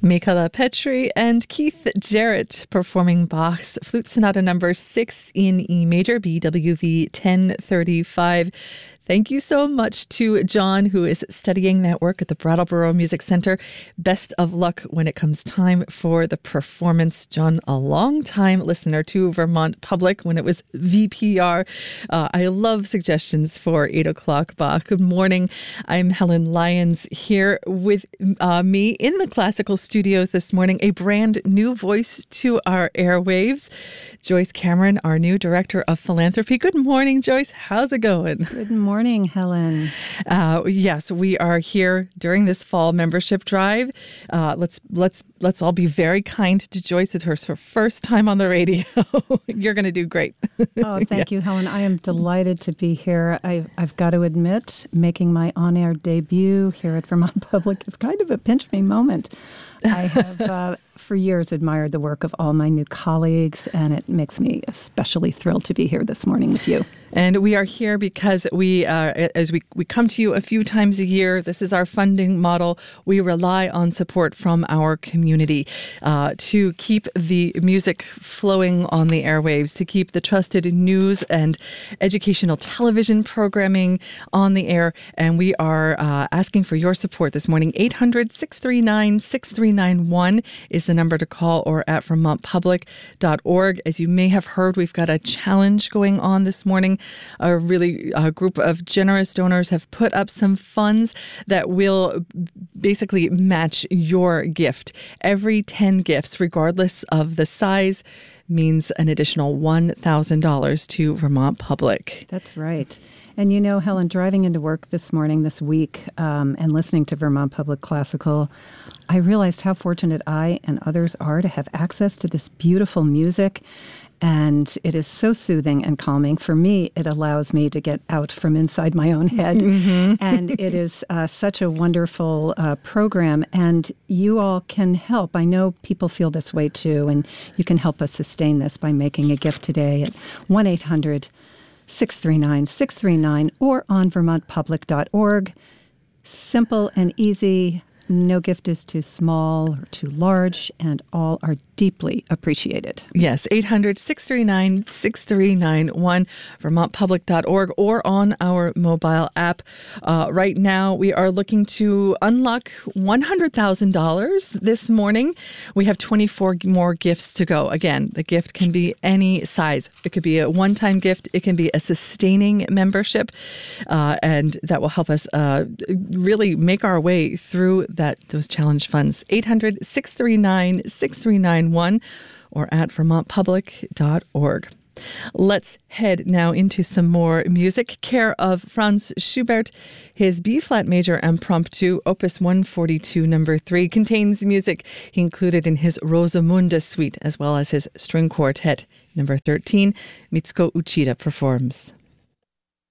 Mikala Petri and Keith Jarrett performing Bach's Flute Sonata number 6 in E major, BWV 1035. Thank you so much to John, who is studying that work at the Brattleboro Music Center. Best of luck when it comes time for the performance. John, a long-time listener to Vermont Public when it was VPR. I love suggestions for 8 o'clock Bach. Good morning. I'm Helen Lyons here with me in the classical studios this morning. A brand new voice to our airwaves. Joyce Cameron, our new director of philanthropy. Good morning, Joyce. How's it going? Good morning, Helen. Yes, we are here during this fall membership drive. Let's all be very kind to Joyce. It's her first time on the radio. You're going to do great. Oh, thank you, Helen. I am delighted to be here. I've got to admit, making my on-air debut here at Vermont Public is kind of a pinch-me moment. I have for years admired the work of all my new colleagues, and it makes me especially thrilled to be here this morning with you. And we are here because we come to you a few times a year. This is our funding model. We rely on support from our community to keep the music flowing on the airwaves, to keep the trusted news and educational television programming on the air. And we are asking for your support this morning. 800-639-6391 is the number to call, or at vermontpublic.org. As you may have heard, we've got a challenge going on this morning. A group of generous donors have put up some funds that will basically match your gift. Every 10 gifts, regardless of the size, means an additional $1,000 to Vermont Public. That's right. And you know, Helen, driving into work this week, and listening to Vermont Public Classical, I realized how fortunate I and others are to have access to this beautiful music. And it is so soothing and calming. For me, it allows me to get out from inside my own head. Mm-hmm. And it is such a wonderful program. And you all can help. I know people feel this way too. And you can help us sustain this by making a gift today at 1-800-639-639 or on vermontpublic.org. Simple and easy. No gift is too small or too large, and all are deeply appreciated. Yes, 800-639-6391, vermontpublic.org, or on our mobile app. Right now, we are looking to unlock $100,000 this morning. We have 24 more gifts to go. Again, the gift can be any size. It could be a one-time gift. It can be a sustaining membership, and that will help us really make our way through those challenge funds. 800-639-6391 or at vermontpublic.org. Let's head now into some more music. Care of Franz Schubert, his B-flat major Impromptu, Opus 142, number 3, contains music he included in his Rosamunde suite, as well as his string quartet. Number 13, Mitsuko Uchida performs.